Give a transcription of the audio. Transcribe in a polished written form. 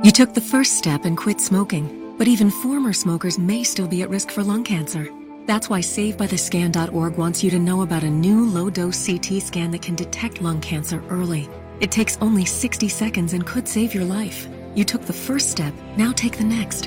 You took the first step and quit smoking, but even former smokers may still be at risk for lung cancer. That's why SaveByTheScan.org wants you to know about a new low-dose CT scan that can detect lung cancer early. It takes only 60 seconds and could save your life. You took the first step, now take the next.